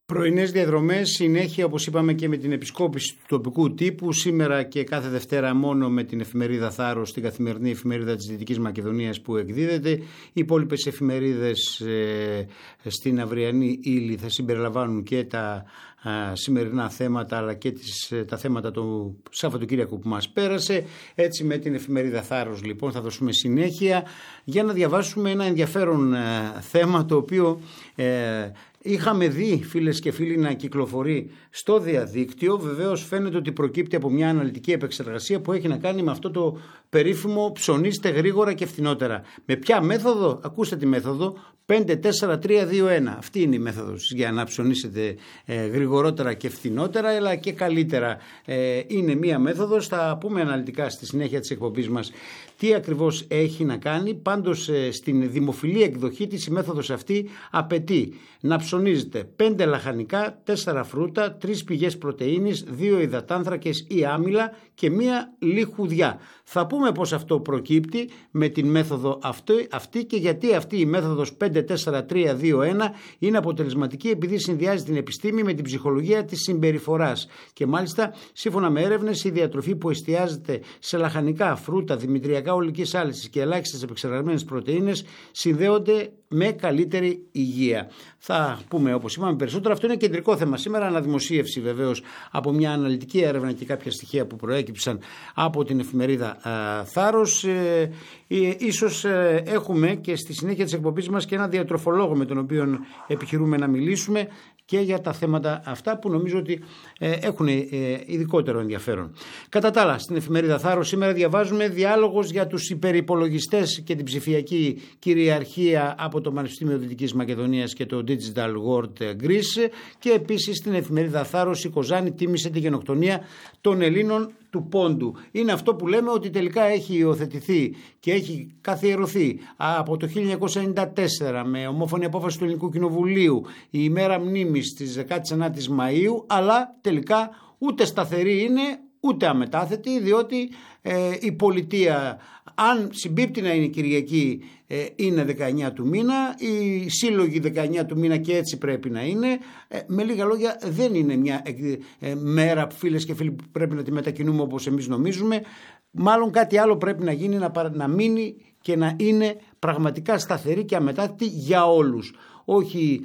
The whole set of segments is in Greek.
Πρωινές διαδρομές, συνέχεια όπως είπαμε και με την επισκόπηση του τοπικού τύπου, σήμερα και κάθε Δευτέρα μόνο με την εφημερίδα Θάρρος, την καθημερινή εφημερίδα της Δυτικής Μακεδονίας που εκδίδεται. Οι υπόλοιπες εφημερίδες στην αυριανή ύλη θα συμπεριλαμβάνουν και τα σημερινά θέματα αλλά και τα θέματα του Σαββατοκύριακου που μας πέρασε. Έτσι με την εφημερίδα Θάρρος λοιπόν θα δώσουμε συνέχεια για να διαβάσουμε ένα ενδιαφέρον θέμα το οποίο είχαμε δει, φίλες και φίλοι, να κυκλοφορεί στο διαδίκτυο. Βεβαίως φαίνεται ότι προκύπτει από μια αναλυτική επεξεργασία που έχει να κάνει με αυτό το περίφημο ψωνίστε γρήγορα και φθηνότερα. Με ποια μέθοδο? Ακούστε τη μέθοδο 5-4-3-2-1. Αυτή είναι η μέθοδος για να ψωνίσετε γρηγορότερα και φθηνότερα, αλλά και καλύτερα. Είναι μια μέθοδος, θα πούμε αναλυτικά στη συνέχεια της εκπομπής μας τι ακριβώς έχει να κάνει. Πάντως στην δημοφιλή εκδοχή της η μέθοδος αυτή απαιτεί να ψωνίζετε 5 λαχανικά, 4 φρούτα, 3 πηγές πρωτεΐνης, 2 υδατάνθρακες ή άμυλα και 1 λιχουδιά. Θα πούμε πώς αυτό προκύπτει με την μέθοδο αυτή και γιατί αυτή η μέθοδος 5-4-3-2-1 είναι αποτελεσματική, επειδή συνδυάζει την επιστήμη με την ψυχολογία της συμπεριφοράς. Και μάλιστα, σύμφωνα με έρευνες, η διατροφή που εστιάζεται σε λαχανικά, φρούτα, δημητριακά ολικής άλυσης και ελάχιστες επεξεργασμένες πρωτεΐνες συνδέονται με καλύτερη υγεία. Θα πούμε, όπως είπαμε, περισσότερο. Αυτό είναι κεντρικό θέμα σήμερα. Αναδημοσίευση βεβαίως από μια αναλυτική έρευνα και κάποια στοιχεία που προέκυψαν από την εφημερίδα Θάρρος. Ίσως έχουμε και στη συνέχεια της εκπομπής μας και ένα διατροφολόγο με τον οποίο επιχειρούμε να μιλήσουμε και για τα θέματα αυτά που νομίζω ότι έχουν ειδικότερο ενδιαφέρον. Κατά τα άλλα, στην εφημερίδα Θάρρος σήμερα διαβάζουμε διάλογος για τους υπερυπολογιστές και την ψηφιακή κυριαρχία από το Πανεπιστήμιο Δυτικής Μακεδονίας και το Digital World Greece, και επίσης στην εφημερίδα Θάρρος η Κοζάνη τίμησε τη γενοκτονία των Ελλήνων του Πόντου. Είναι αυτό που λέμε ότι τελικά έχει υιοθετηθεί και έχει καθιερωθεί από το 1994 με ομόφωνη απόφαση του Ελληνικού Κοινοβουλίου η ημέρα μνήμης της 19ης Μαΐου, αλλά τελικά ούτε σταθερή είναι ούτε αμετάθετη, διότι η πολιτεία, αν συμπίπτει να είναι Κυριακή, είναι 19 του μήνα, οι σύλλογοι 19 του μήνα και έτσι πρέπει να είναι. Με λίγα λόγια, δεν είναι μια μέρα, φίλες και φίλοι, που πρέπει να τη μετακινούμε όπως εμείς νομίζουμε. Μάλλον κάτι άλλο πρέπει να γίνει, να μείνει και να είναι πραγματικά σταθερή και αμετάθετη για όλους. Όχι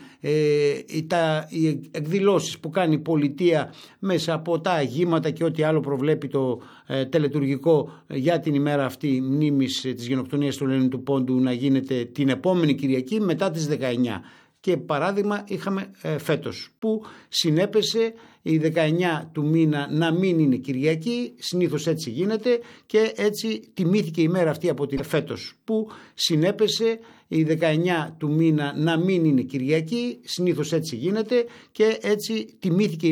οι εκδηλώσεις που κάνει η πολιτεία μέσα από τα αγήματα και ό,τι άλλο προβλέπει το τελετουργικό για την ημέρα αυτή μνήμης της γενοκτονίας του Ελλήνου του Πόντου να γίνεται την επόμενη Κυριακή μετά τις 19. Και παράδειγμα είχαμε φέτος που συνέπεσε η 19 του μήνα να μην είναι Κυριακή, συνήθως έτσι γίνεται, και έτσι τιμήθηκε η μέρα αυτή από την φέτος που συνέπεσε η 19 του μήνα να μην είναι Κυριακή, συνήθως έτσι γίνεται, και έτσι τιμήθηκε